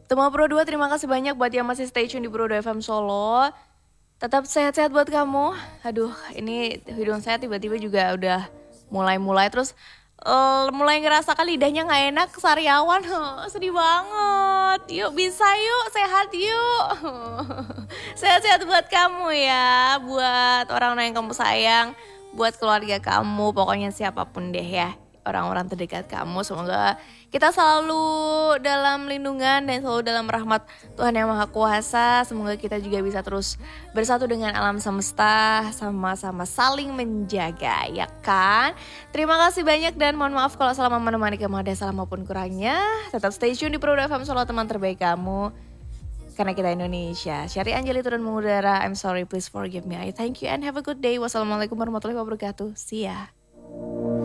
Teman Pro 2, terima kasih banyak buat yang masih stay tune di Pro 2 FM Solo. Tetap sehat-sehat buat kamu. Aduh, ini hidung saya tiba-tiba juga udah mulai terus mulai ngerasa kan lidahnya nggak enak sariawan. Sedih banget. Yuk bisa yuk, sehat yuk. Sehat-sehat buat kamu ya, buat orang-orang yang kamu sayang, buat keluarga kamu, pokoknya siapapun deh ya. Orang-orang terdekat kamu, semoga kita selalu dalam lindungan dan selalu dalam rahmat Tuhan Yang Maha Kuasa. Semoga kita juga bisa terus bersatu dengan alam semesta, sama-sama saling menjaga, ya kan? Terima kasih banyak dan mohon maaf kalau selama menemani kamu ada salah maupun kurangnya. Tetap stay tune di Pro 2 FM Solo, teman terbaik kamu. Karena kita Indonesia. Syari Anjali turun mengudara. I'm sorry, please forgive me. I thank you and have a good day. Wassalamualaikum warahmatullahi wabarakatuh. See ya.